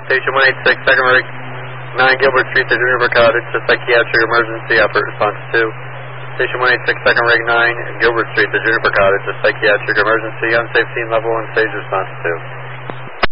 Station 186, second rig, 9 Gilbert Street, the Juniper Cottage, the psychiatric emergency, effort response 2. Station 186, second rig, 9 Gilbert Street, the Juniper Cottage, the psychiatric emergency, unsafe scene level, and stage response 2.